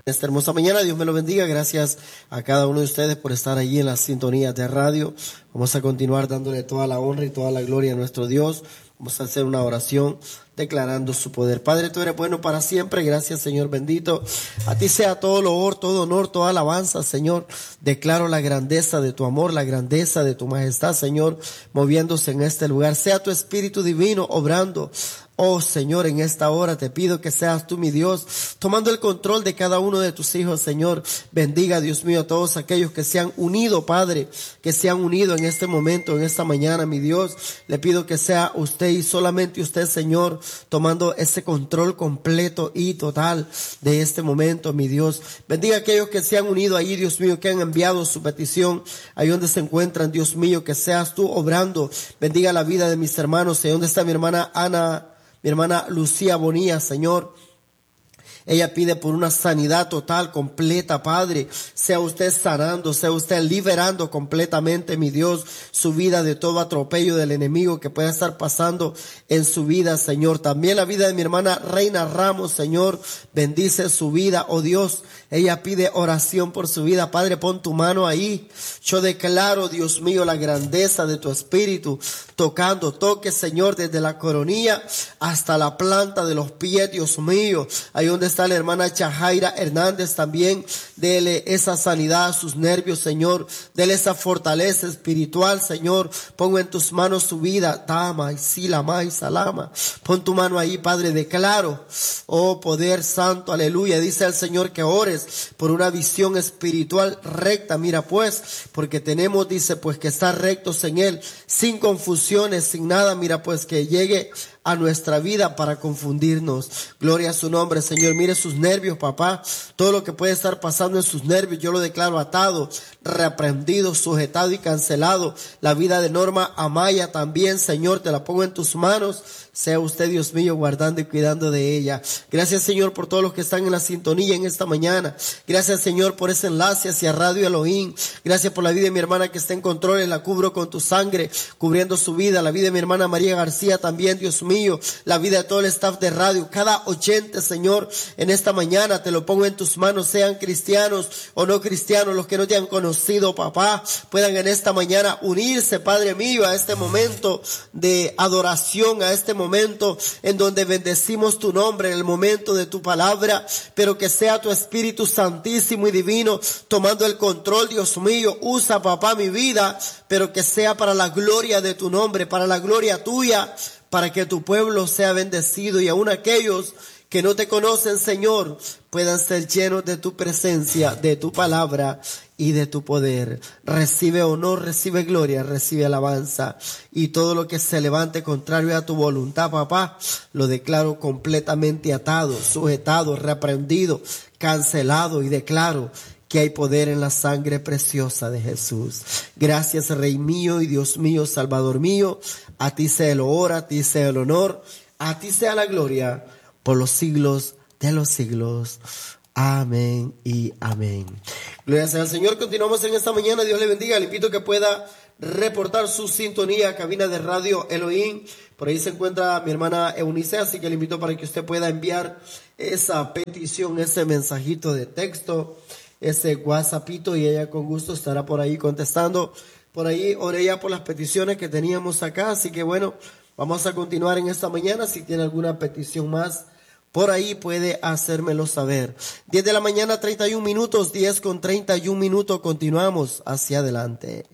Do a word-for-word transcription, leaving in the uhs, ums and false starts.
Esta hermosa mañana, Dios me lo bendiga. Gracias a cada uno de ustedes por estar allí en las sintonías de radio. Vamos a continuar dándole toda la honra y toda la gloria a nuestro Dios. Vamos a hacer una oración declarando su poder. Padre, tú eres bueno para siempre. Gracias, Señor bendito. A ti sea todo loor, todo honor, toda alabanza, Señor. Declaro la grandeza de tu amor, la grandeza de tu majestad, Señor, moviéndose en este lugar. Sea tu Espíritu Divino obrando. Oh Señor, en esta hora te pido que seas tú, mi Dios, tomando el control de cada uno de tus hijos, Señor. Bendiga, Dios mío, a todos aquellos que se han unido, Padre, que se han unido en este momento, en esta mañana, mi Dios. Le pido que sea usted y solamente usted, Señor, tomando ese control completo y total de este momento, mi Dios. Bendiga a aquellos que se han unido ahí, Dios mío, que han enviado su petición, ahí donde se encuentran, Dios mío, que seas tú obrando. Bendiga la vida de mis hermanos. Ahí donde está mi hermana Ana, mi hermana Lucía Bonilla, Señor. Ella pide por una sanidad total, completa, Padre. Sea usted sanando, sea usted liberando completamente, mi Dios, su vida de todo atropello del enemigo que pueda estar pasando en su vida, Señor. También la vida de mi hermana Reina Ramos, Señor. Bendice su vida, oh Dios. Ella pide oración por su vida. Padre, pon tu mano ahí. Yo declaro, Dios mío, la grandeza de tu espíritu tocando. Toque, Señor, desde la coronilla hasta la planta de los pies, Dios mío. Ahí donde está la hermana Chajaira Hernández también. Dele esa sanidad a sus nervios, Señor. Dele esa fortaleza espiritual, Señor. Pongo en tus manos su vida. Tama y silama y salama. Pon tu mano ahí, Padre. Declaro, oh poder santo, aleluya. Dice el Señor que ores por una visión espiritual recta. Mira pues, porque tenemos, dice, pues que estar rectos en Él, sin confusiones, sin nada. Mira pues que llegue a nuestra vida para confundirnos. Gloria a su nombre, Señor. Mire sus nervios, papá. Todo lo que puede estar pasando en sus nervios, yo lo declaro atado, reprendido, sujetado y cancelado. La vida de Norma Amaya también, Señor, te la pongo en tus manos. Sea usted, Dios mío, guardando y cuidando de ella. Gracias, Señor, por todos los que están en la sintonía en esta mañana. Gracias, Señor, por ese enlace hacia Radio Elohim. Gracias por la vida de mi hermana que está en control. La cubro con tu sangre, cubriendo su vida. La vida de mi hermana María García también, Dios mío. La vida de todo el staff de radio. Cada oyente, Señor, en esta mañana te lo pongo en tus manos. Sean cristianos o no cristianos, los que no te han conocido, papá, puedan en esta mañana unirse, Padre mío, a este momento de adoración, a este momento momento en donde bendecimos tu nombre, en el momento de tu palabra, pero que sea tu Espíritu Santísimo y Divino tomando el control, Dios mío. Usa, papá, mi vida, pero que sea para la gloria de tu nombre, para la gloria tuya, para que tu pueblo sea bendecido y aún aquellos que no te conocen, Señor, puedan ser llenos de tu presencia, de tu palabra y de tu poder. Recibe honor, recibe gloria, recibe alabanza. Y todo lo que se levante contrario a tu voluntad, papá, lo declaro completamente atado, sujetado, reprendido, cancelado, y declaro que hay poder en la sangre preciosa de Jesús. Gracias, Rey mío y Dios mío, Salvador mío. A ti sea el honor, a ti sea el honor, a ti sea la gloria, por los siglos de los siglos. Amén y amén. Gloria sea al Señor. Continuamos en esta mañana. Dios le bendiga. Le invito que pueda reportar su sintonía a cabina de Radio Elohim. Por ahí se encuentra mi hermana Eunice, así que le invito para que usted pueda enviar esa petición, ese mensajito de texto, ese WhatsAppito, y ella con gusto estará por ahí contestando. Por ahí oré ya por las peticiones que teníamos acá, así que bueno, vamos a continuar en esta mañana. Si tiene alguna petición más, por ahí puede hacérmelo saber. diez de la mañana, treinta y un minutos, diez con treinta y un minutos, continuamos hacia adelante.